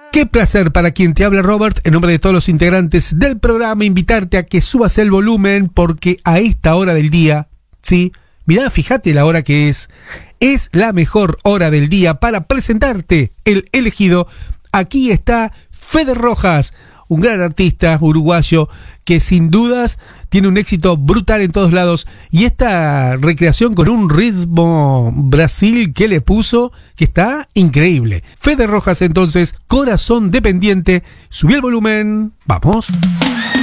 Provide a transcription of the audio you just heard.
Qué placer para quien te habla, Robert, en nombre de todos los integrantes del programa, invitarte a que subas el volumen porque a esta hora del día, sí, mirá, fíjate la hora que es la mejor hora del día para presentarte el elegido. Aquí está Fede Rojas, un gran artista uruguayo que sin dudas tiene un éxito brutal en todos lados. Y esta recreación con un ritmo Brasil que le puso, que está increíble. Fede Rojas entonces, Corazón Dependiente. Subí el volumen, vamos.